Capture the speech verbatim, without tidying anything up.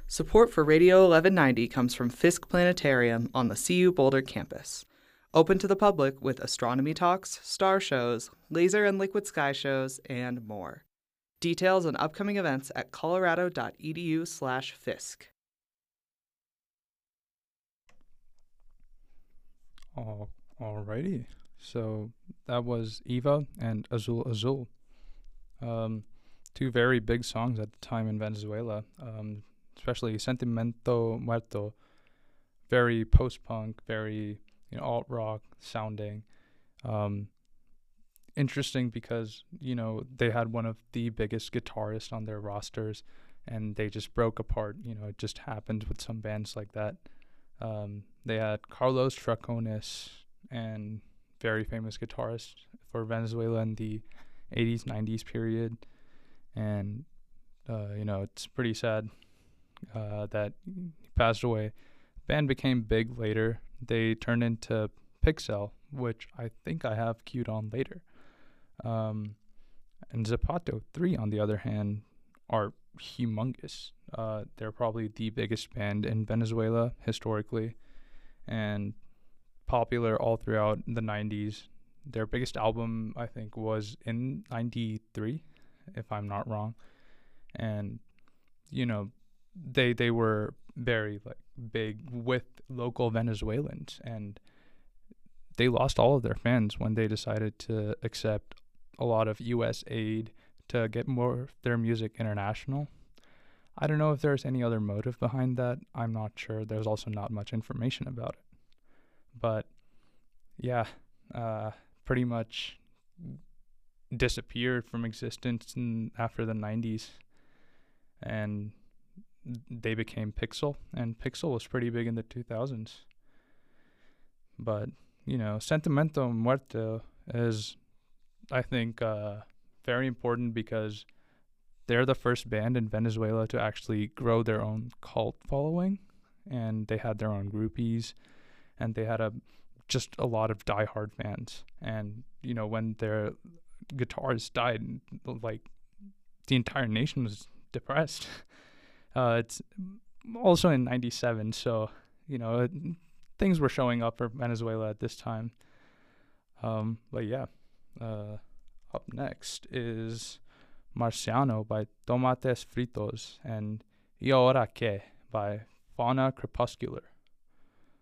Support for Radio eleven ninety comes from Fisk Planetarium on the C U Boulder campus. Open to the public with astronomy talks, star shows, laser and liquid sky shows, and more. Details on upcoming events at colorado.edu slash Fisk. All, alrighty. So that was Eva and Azul Azul. Um, two very big songs at the time in Venezuela, um, especially Sentimento Muerto, very post-punk, very you know alt-rock sounding. Um, interesting because, you know, they had one of the biggest guitarists on their rosters and they just broke apart. You know, it just happened with some bands like that. Um, they had Carlos Traconis, and very famous guitarist for Venezuela in the eighties, nineties period. And, uh, you know, it's pretty sad uh, that he passed away. Band became big later. They turned into Pixel, which I think I have queued on later. Um, and Zapato three, on the other hand, are humongous. Uh, they're probably the biggest band in Venezuela historically and popular all throughout the nineties. Their biggest album, I think, was in ninety-three, if I'm not wrong. And, you know, they they were very like big with local Venezuelans, and they lost all of their fans when they decided to accept a lot of U S aid to get more of their music international. I don't know if there's any other motive behind that. I'm not sure. There's also not much information about it. But yeah, uh, pretty much disappeared from existence in, after the nineties. And they became Pixel, and Pixel was pretty big in the two thousands. But, you know, Sentimento Muerto is, I think, uh, very important because they're the first band in Venezuela to actually grow their own cult following, and they had their own groupies, and they had a just a lot of diehard fans. And, you know, when their guitarist died, like, the entire nation was depressed. Uh, it's also in ninety-seven, so, you know, it, things were showing up for Venezuela at this time. Um, but yeah, uh, up next is Marciano by Tomates Fritos and Y Ahora Que by Fauna Crepuscular.